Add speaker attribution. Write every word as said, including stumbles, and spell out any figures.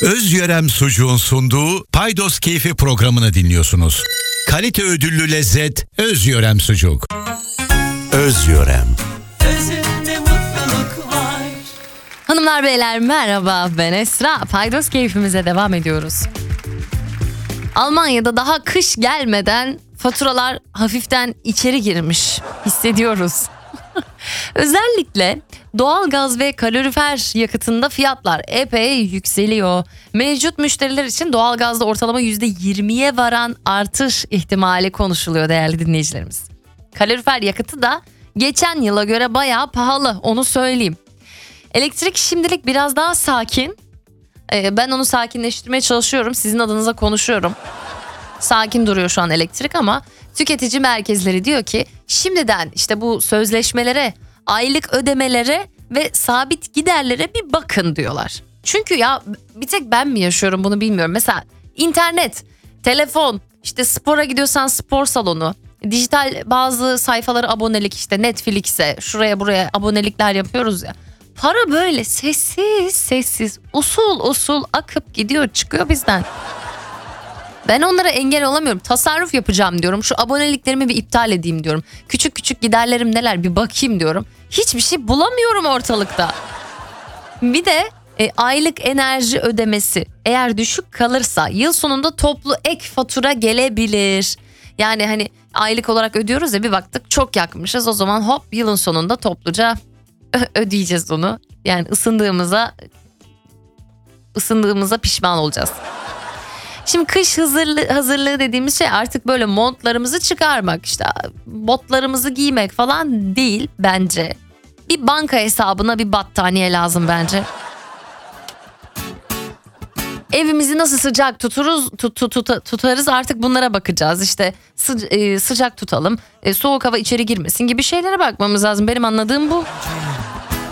Speaker 1: Özyörem Sucuğun sunduğu Paydos Keyfi programını dinliyorsunuz. Kalite ödüllü lezzet Özyörem Sucuk. Özyörem.
Speaker 2: Özünde mutluluk var.
Speaker 3: Hanımlar beyler merhaba, ben Esra. Paydos Keyfimize devam ediyoruz. Almanya'da daha kış gelmeden faturalar hafiften içeri girmiş hissediyoruz. Özellikle doğalgaz ve kalorifer yakıtında fiyatlar epey yükseliyor. Mevcut müşteriler için doğalgazda ortalama yüzde yirmiye varan artış ihtimali konuşuluyor değerli dinleyicilerimiz. Kalorifer yakıtı da geçen yıla göre bayağı pahalı, onu söyleyeyim. Elektrik şimdilik biraz daha sakin. Ee, ben onu sakinleştirmeye çalışıyorum. Sizin adınıza konuşuyorum. Sakin duruyor şu an elektrik ama tüketici merkezleri diyor ki şimdiden işte bu sözleşmelere, aylık ödemelere ve sabit giderlere bir bakın diyorlar. Çünkü ya bir tek ben mi yaşıyorum bunu bilmiyorum. Mesela internet, telefon, işte spora gidiyorsan spor salonu, dijital bazı sayfalara abonelik, işte Netflix'e, şuraya buraya abonelikler yapıyoruz ya. Para böyle sessiz sessiz usul usul akıp gidiyor, çıkıyor bizden. Ben onlara engel olamıyorum. Tasarruf yapacağım diyorum. Şu aboneliklerimi bir iptal edeyim diyorum. Küçük küçük giderlerim neler bir bakayım diyorum. Hiçbir şey bulamıyorum ortalıkta. Bir de e, aylık enerji ödemesi eğer düşük kalırsa yıl sonunda toplu ek fatura gelebilir. Yani hani aylık olarak ödüyoruz ya, bir baktık çok yakmışız. O zaman hop yılın sonunda topluca ödeyeceğiz onu. Yani ısındığımıza ısındığımıza pişman olacağız. Şimdi kış hazırlığı, hazırlığı dediğimiz şey artık böyle montlarımızı çıkarmak, işte botlarımızı giymek falan değil bence. Bir banka hesabına bir battaniye lazım bence. Evimizi nasıl sıcak tuturuz, tut, tut, tut, tutarız artık bunlara bakacağız. İşte sı, e, sıcak tutalım, e, soğuk hava içeri girmesin gibi şeylere bakmamız lazım. Benim anladığım bu.